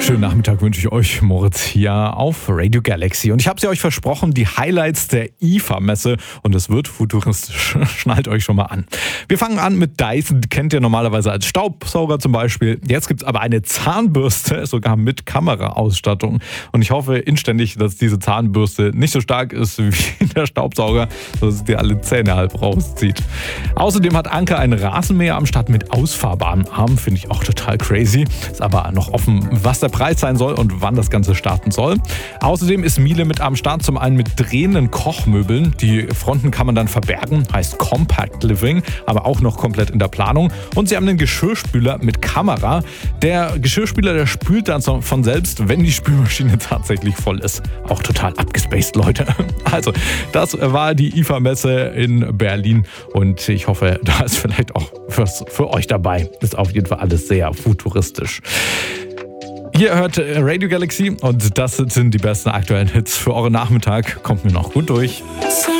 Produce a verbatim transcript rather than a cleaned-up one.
Schönen Nachmittag wünsche ich euch, Moritz, hier auf Radio Galaxy. Und ich habe sie euch versprochen, die Highlights der I F A-Messe. Und es wird futuristisch. Schnallt euch schon mal an. Wir fangen an mit Dyson. Die kennt ihr normalerweise als Staubsauger zum Beispiel. Jetzt gibt es aber eine Zahnbürste, sogar mit Kameraausstattung. Und ich hoffe inständig, dass diese Zahnbürste nicht so stark ist wie der Staubsauger, dass es dir alle Zähne halb rauszieht. Außerdem hat Anke einen Rasenmäher am Start mit ausfahrbaren Armen. Finde ich auch total crazy. Ist aber noch offen, was der Preis sein soll und wann das Ganze starten soll. Außerdem ist Miele mit am Start, zum einen mit drehenden Kochmöbeln. Die Fronten kann man dann verbergen, heißt Compact Living, aber auch noch komplett in der Planung. Und sie haben einen Geschirrspüler mit Kamera. Der Geschirrspüler, der spült dann von selbst, wenn die Spülmaschine tatsächlich voll ist. Auch total abgespaced, Leute. Also, das war die I F A-Messe in Berlin und ich hoffe, da ist vielleicht auch was für euch dabei. Ist auf jeden Fall alles sehr futuristisch. Ihr hört Radio Galaxy und das sind die besten aktuellen Hits für euren Nachmittag. Kommt mir noch gut durch.